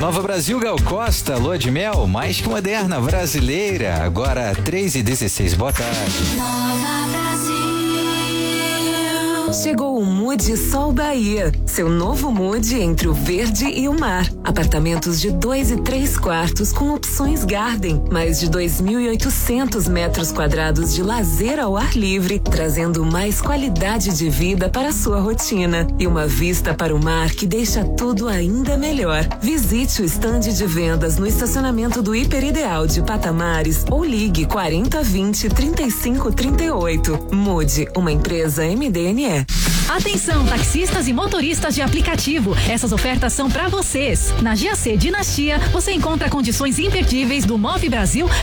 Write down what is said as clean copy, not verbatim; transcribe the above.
Nova Brasil, Gal Costa, lua de mel, mais que moderna, brasileira. Agora 3h16, boa tarde. Nova Brasil. Chegou o Mood Sol Bahia, seu novo Mood entre o verde e o mar. Apartamentos de 2 e 3 quartos com opções Garden, mais de 2.800 metros quadrados de lazer ao ar livre, trazendo mais qualidade de vida para a sua rotina e uma vista para o mar que deixa tudo ainda melhor. Visite o estande de vendas no estacionamento do Hiper Ideal de Patamares ou ligue 4020-3538. Mude, uma empresa MDNE. Atenção, taxistas e motoristas de aplicativo, essas ofertas são para vocês. Na GAC Dinastia, você encontra condições imperdíveis do Move Brasil